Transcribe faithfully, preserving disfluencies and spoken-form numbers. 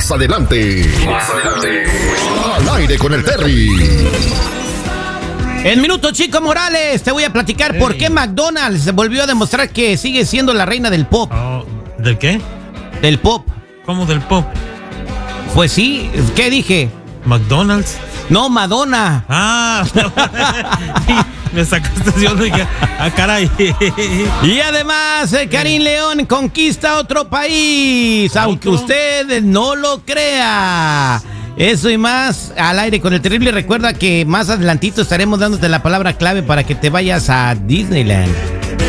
Más adelante. Más adelante. Al aire con el Terry. En Minuto Chico Morales te voy a platicar hey. por qué McDonald's volvió a demostrar que sigue siendo la reina del pop. Oh, ¿del qué? Del pop. ¿Cómo del pop? Pues sí, ¿qué dije? ¿McDonald's? No, Madonna. Ah, me sacaste, yo dije, ah, caray. Y además, eh, Karim León conquista otro país, ¿Otro? aunque usted no lo crea. Eso y más al aire con el terrible. Recuerda que más adelantito estaremos dándote la palabra clave para que te vayas a Disneyland.